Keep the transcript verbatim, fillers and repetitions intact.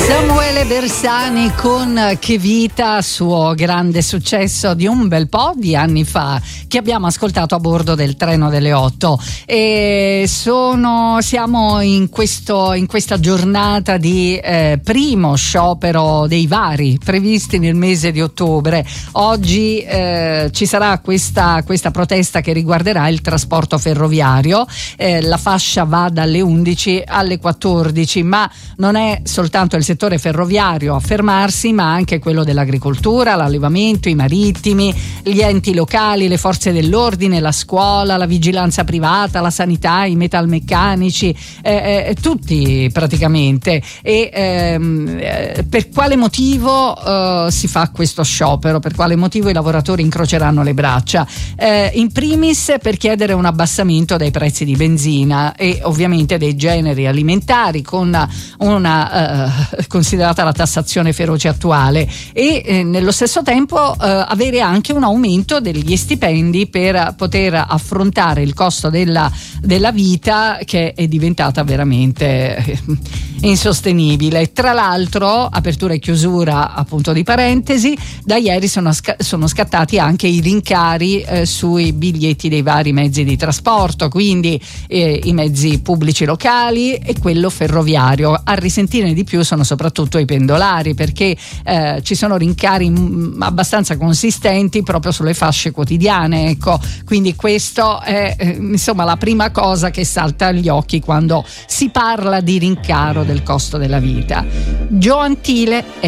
Samuele Bersani con Che vita, suo grande successo di un bel po' di anni fa, che abbiamo ascoltato a bordo del treno delle otto. E sono, siamo in, questo, in questa giornata di eh, primo sciopero dei vari previsti nel mese di ottobre. Oggi eh, ci sarà questa, questa protesta che riguarderà il trasporto ferroviario. Eh, la fascia va dalle undici alle quattordici, ma non è soltanto il settore ferroviario a fermarsi, ma anche quello dell'agricoltura, l'allevamento, i marittimi, gli enti locali, le forze dell'ordine, la scuola, la vigilanza privata, la sanità, i metalmeccanici, eh, eh, tutti praticamente. E ehm, eh, per quale motivo eh, si fa questo sciopero? Per quale motivo i lavoratori incroceranno le braccia? Eh, in primis per chiedere un abbassamento dei prezzi di benzina e ovviamente dei generi alimentari, con una eh, considerata la tassazione feroce attuale, e eh, nello stesso tempo eh, avere anche un aumento degli stipendi per poter affrontare il costo della, della vita, che è diventata veramente eh, insostenibile. Tra l'altro, apertura e chiusura appunto di parentesi, da ieri sono, sca- sono scattati anche i rincari eh, sui biglietti dei vari mezzi di trasporto, quindi eh, i mezzi pubblici locali e quello ferroviario. A risentire di più sono soprattutto i pendolari, perché eh, ci sono rincari m- abbastanza consistenti proprio sulle fasce quotidiane, ecco. Quindi questo è eh, insomma la prima cosa che salta agli occhi quando si parla di rincaro del costo della vita. Gio Antile